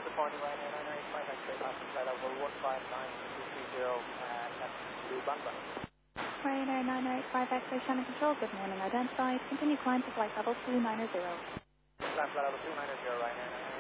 Good morning, Ryanair 995 X-ray passenger flight over 159-230 at Blue Bamba. Ryanair 995 X-ray channel control, good morning. Identified. Continue climb to flight level 290. Flight level 290, Ryanair 995.